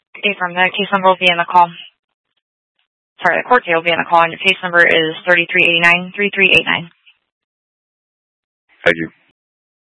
Affirm. The case number will be in the call. Sorry, the court date will be in the call, and your case number is 3389-3389. Thank you.